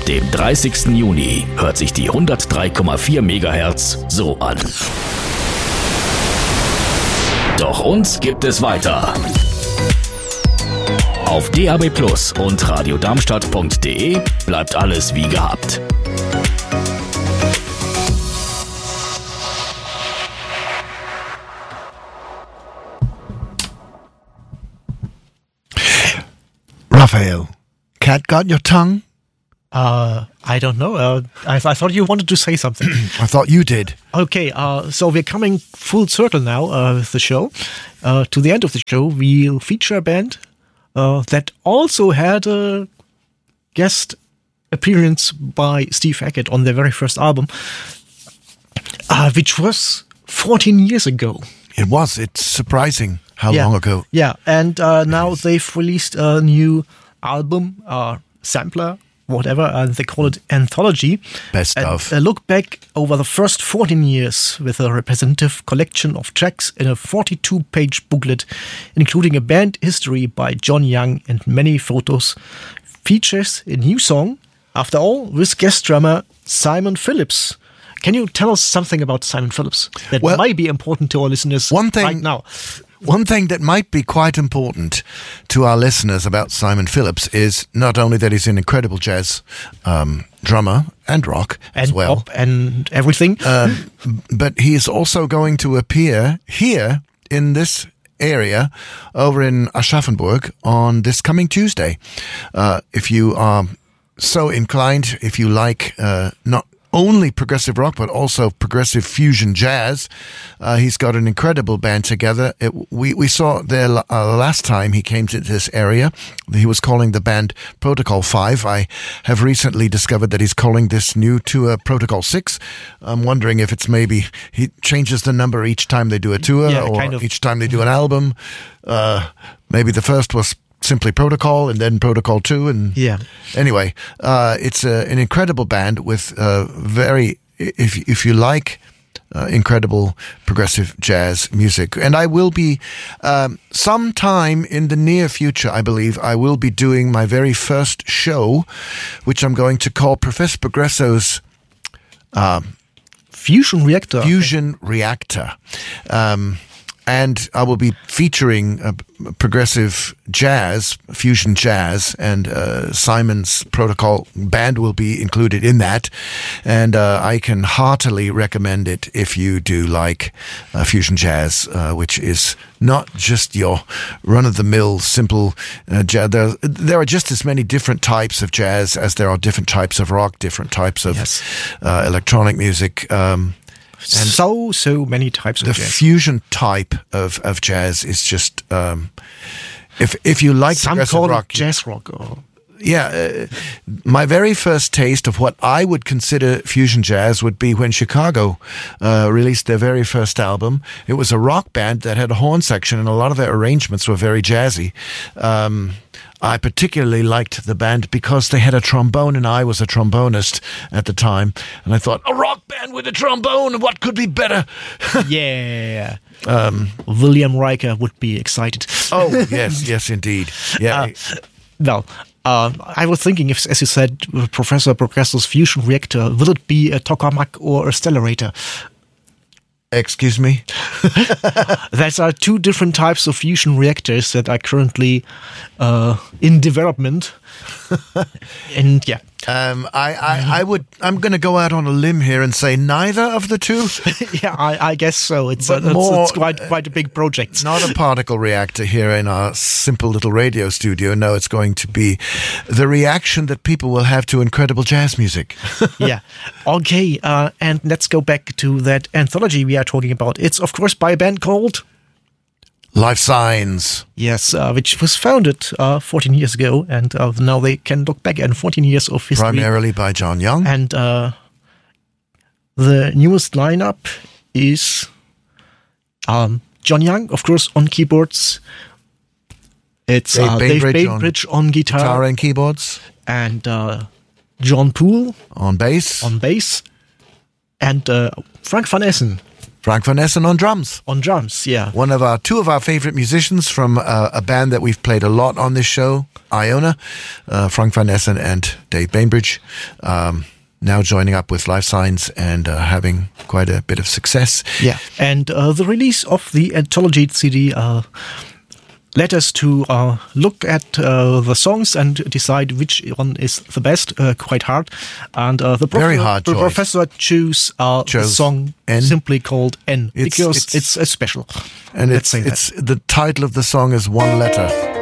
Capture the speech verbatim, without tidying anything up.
dem dreißigsten Juni hört sich die hundertdrei Komma vier Megahertz so an. Doch uns gibt es weiter. Auf D A B Plus und radiodarmstadt punkt de bleibt alles wie gehabt. Raphael, cat got your tongue? Uh, I don't know. Uh, I, I thought you wanted to say something. I thought you did. Okay, uh, so we're coming full circle now uh, with the show. Uh, to the end of the show, we'll feature a band uh, that also had a guest appearance by Steve Hackett on their very first album, uh, which was fourteen years ago. It was. It's surprising how yeah. long ago. Yeah, and uh, now they've released a new album, uh, sampler, whatever, and they call it Anthology. Best and of. A look back over the first fourteen years with a representative collection of tracks in a forty-two page booklet, including a band history by John Young and many photos, features a new song, after all, with guest drummer Simon Phillips. Can you tell us something about Simon Phillips that well, might be important to our listeners one thing, right now? One thing that might be quite important to our listeners about Simon Phillips is not only that he's an incredible jazz um, drummer and rock and as well. Pop and everything. Um, but he is also going to appear here in this area over in Aschaffenburg on this coming Tuesday. Uh, if you are so inclined, if you like uh, not only progressive rock, but also progressive fusion jazz. Uh, he's got an incredible band together. It, we, we saw there uh, last time he came to this area. He was calling the band Protocol five. I have recently discovered that he's calling this new tour Protocol six. I'm wondering if it's maybe he changes the number each time they do a tour yeah, or kind of. each time they do an album. Uh, maybe the first was simply Protocol and then Protocol two. And yeah. Anyway, uh, it's a, an incredible band with uh, very, if if you like uh, incredible progressive jazz music. And I will be, um, sometime in the near future, I believe, I will be doing my very first show, which I'm going to call Professor Progresso's uh, Fusion Reactor. Fusion Reactor. Um, And I will be featuring uh, progressive jazz, fusion jazz, and uh, Simon's Protocol band will be included in that. And uh, I can heartily recommend it if you do like uh, fusion jazz, uh, which is not just your run-of-the-mill simple uh, jazz. There, there are just as many different types of jazz as there are different types of rock, different types of yes. uh, electronic music. Um, And so, so many types of the jazz. The fusion type of, of jazz is just, um, if if you like Some progressive call rock, it jazz rock. Or yeah, uh, my very first taste of what I would consider fusion jazz would be when Chicago uh, released their very first album. It was a rock band that had a horn section, and a lot of their arrangements were very jazzy. Um, I particularly liked the band because they had a trombone, and I was a trombonist at the time. And I thought, a rock band with a trombone, what could be better? yeah. Um, William Riker would be excited. Oh, yes, yes, indeed. Yeah. Uh, well, uh, I was thinking, if, as you said, Professor Progresso's Fusion Reactor, will it be a tokamak or a stellarator? Excuse me? There are two different types of fusion reactors that are currently uh, in development. And yeah. Um, I, I, I would, I'm going to go out on a limb here and say neither of the two. yeah, I, I guess so. It's, a, it's, more, it's quite quite a big project. It's not a particle reactor here in our simple little radio studio. No, it's going to be the reaction that people will have to incredible jazz music. yeah. Okay, uh, and let's go back to that anthology we are talking about. It's, of course, by a band called Life Signs. Yes, uh, which was founded uh, fourteen years ago, and uh, now they can look back at fourteen years of history. Primarily by John Young. And uh, the newest lineup is um, John Young, of course, on keyboards. It's Dave, uh, Bainbridge, Dave Bainbridge on, on guitar. Guitar and keyboards. And uh, John Poole on bass. On bass. And uh, Frank van Essen Frank van Essen on drums. On drums, yeah. One of our two of our favorite musicians from uh, a band that we've played a lot on this show, Iona, uh, Frank van Essen and Dave Bainbridge. Um, now joining up with Life Signs and uh, having quite a bit of success. Yeah, and uh, the release of the Anthology C D uh, led us to uh, look at uh, the songs and decide which one is the best. Uh, quite hard, and uh, the, prof- Very hard the choice. professor chose uh, the Chose song N. simply called N It's- because it's- it's, a special. And Let's it's, say it's the title of the song is One Letter.